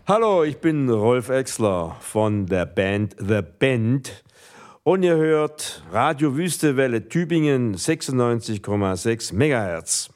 Hallo, ich bin Rolf Exler von der Band The Band und ihr hört Radio Wüstewelle Tübingen 96,6 MHz.